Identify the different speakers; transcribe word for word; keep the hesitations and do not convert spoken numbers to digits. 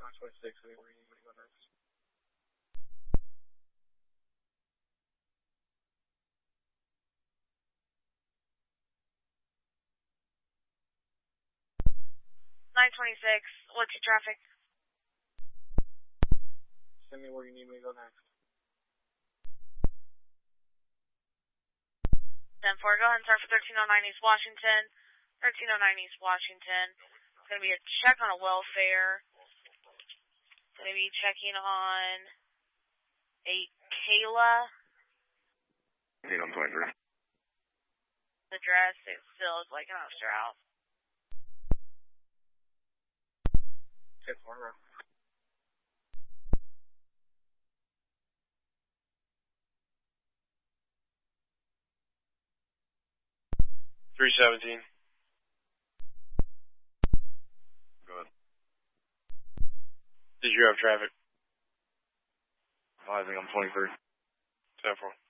Speaker 1: nine twenty-six, where you need me to go next?
Speaker 2: nine twenty-six, what's your traffic?
Speaker 1: Send me where you need me to go next.
Speaker 2: ten four, go ahead and start for thirteen oh nine East Washington. thirteen oh nine East Washington. It's going to be a check on a welfare. Going to be checking on a Kayla.
Speaker 3: eight on twenty-three.
Speaker 2: Address, it still is like an Oster house.
Speaker 1: ten four,
Speaker 4: three seventeen.
Speaker 3: Go ahead.
Speaker 4: Did you have traffic?
Speaker 3: I think I'm twenty-three.
Speaker 4: ten four.